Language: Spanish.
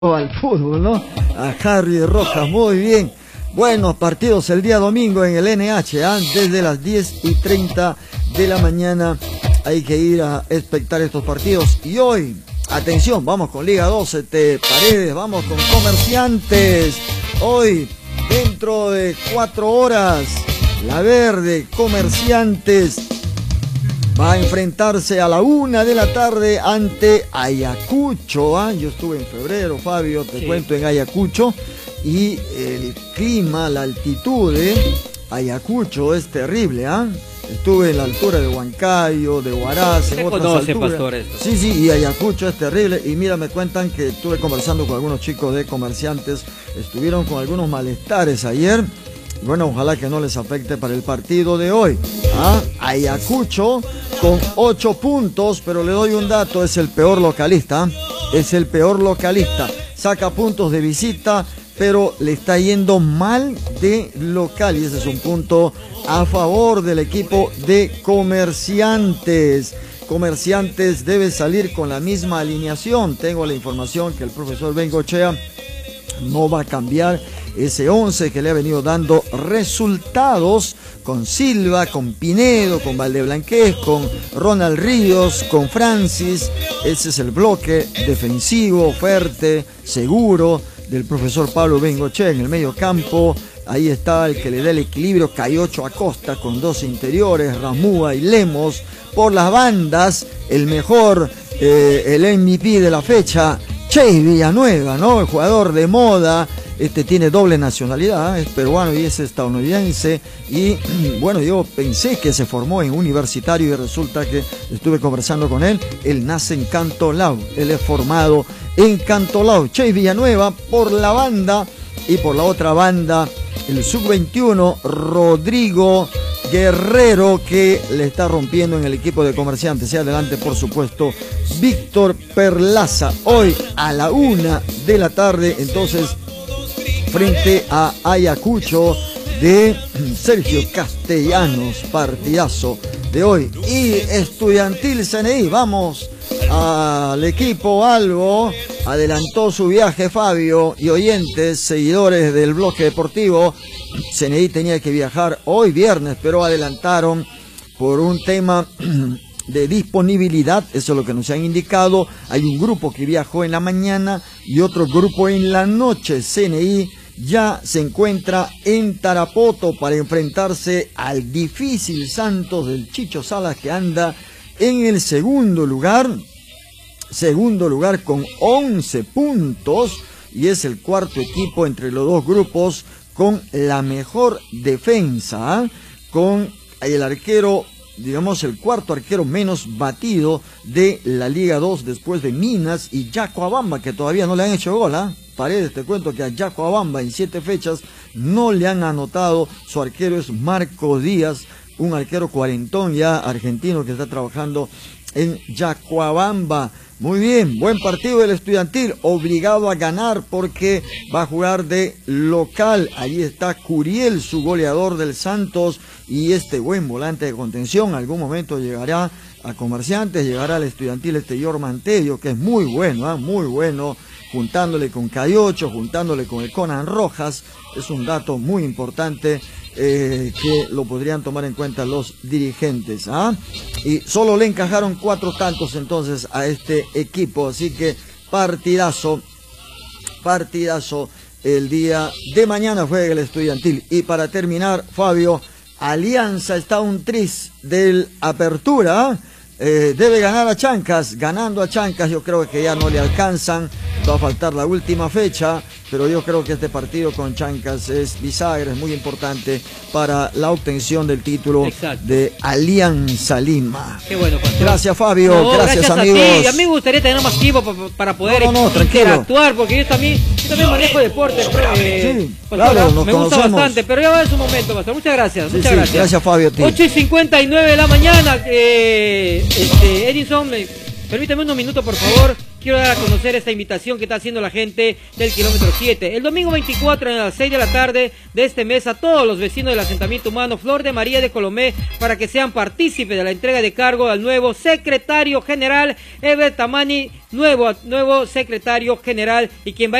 Al fútbol, ¿no? A Harry Rojas, muy bien. Buenos partidos el día domingo en el NH, desde las 10:30 de la mañana hay que ir a espectar estos partidos. Y hoy, atención, vamos con Liga 12, Paredes, vamos con Comerciantes. Hoy, dentro de 4 horas, La Verde, Comerciantes va a enfrentarse a la 1 de la tarde ante Ayacucho. Yo estuve en febrero, Fabio, te cuento, en Ayacucho, y el clima, la altitud de Ayacucho es terrible. Estuve en la altura de Huancayo, de Huaraz, en otras alturas. Pastor, esto. Sí, y Ayacucho es terrible. Y mira, me cuentan que estuve conversando con algunos chicos de Comerciantes, estuvieron con algunos malestares ayer. Bueno, ojalá que no les afecte para el partido de hoy. Ayacucho con 8 puntos, pero le doy un dato, es el peor localista. Es el peor localista. Saca puntos de visita, pero le está yendo mal de local. Y ese es un punto a favor del equipo de Comerciantes. Comerciantes debe salir con la misma alineación. Tengo la información que el profesor Bengochea no va a cambiar ese 11 que le ha venido dando resultados con Silva, con Pinedo, con Valdeblanquez, con Ronald Ríos, con Francis. Ese es el bloque defensivo, fuerte, seguro del profesor Pablo Bengochea. En el medio campo, ahí está el que le da el equilibrio, Cayocho Acosta, con 2 interiores, Ramúa y Lemos. Por las bandas, el mejor, el MVP de la fecha, Chey Villanueva, ¿no? El jugador de moda. Tiene doble nacionalidad, es peruano y es estadounidense. Y bueno, yo pensé que se formó en Universitario y resulta que estuve conversando con él. Él nace en Cantolao, él es formado en Cantolao. Chey Villanueva por la banda, y por la otra banda el sub-21 Rodrigo Guerrero, que le está rompiendo en el equipo de Comerciantes. Y adelante, por supuesto, Víctor Perlaza. Hoy a la 1 de la tarde, entonces, frente a Ayacucho de Sergio Castellanos, partidazo de hoy. Y Estudiantil CNI, vamos al equipo algo, adelantó su viaje, Fabio y oyentes, seguidores del bloque deportivo. CNI tenía que viajar hoy viernes, pero adelantaron por un tema de disponibilidad, eso es lo que nos han indicado. Hay un grupo que viajó en la mañana y otro grupo en la noche. CNI ya se encuentra en Tarapoto para enfrentarse al difícil Santos del Chicho Salas, que anda en el segundo lugar con 11 puntos, y es el cuarto equipo entre los dos grupos con la mejor defensa, con el arquero, digamos, el cuarto arquero menos batido de la Liga 2 después de Minas y Yacuabamba, que todavía no le han hecho gol. Paredes, te cuento que a Yacuabamba en 7 fechas no le han anotado. Su arquero es Marco Díaz, un arquero cuarentón ya argentino que está trabajando en Yacuabamba. Muy bien, buen partido del Estudiantil, obligado a ganar porque va a jugar de local. Allí está Curiel, su goleador del Santos, y este buen volante de contención. Algún momento llegará a Comerciantes, llegará al Estudiantil Yorman Tello, que es muy bueno, muy bueno, juntándole con Cayocho, juntándole con el Conan Rojas. Es un dato muy importante que lo podrían tomar en cuenta los dirigentes. Y solo le encajaron 4 tantos entonces a este equipo, así que partidazo el día de mañana juega el Estudiantil. Y para terminar, Fabio, Alianza está un tris del Apertura. Debe ganar a Chancas. Ganando a Chancas yo creo que ya no le alcanzan, va a faltar la última fecha, pero yo creo que este partido con Chancas es bisagra, es muy importante para la obtención del título. Exacto. De Alianza Lima. Qué bueno, pastor. Gracias, Fabio. No, gracias amigos. A mí me gustaría tener más tiempo para poder interactuar, porque yo también manejo deporte. Sí, claro, me gusta bastante, pero ya va a ser su momento, pastor. Muchas gracias. Muchas gracias. Gracias, Fabio. 8:59 de la mañana. Edison, permítame unos minutos, por favor. quiero dar a conocer esta invitación que está haciendo la gente del kilómetro 7. El domingo 24 a las 6 de la tarde de este mes a todos los vecinos del asentamiento humano Flor de María de Colomé para que sean partícipes de la entrega de cargo al nuevo secretario general Eber Tamani, nuevo secretario general, y quien va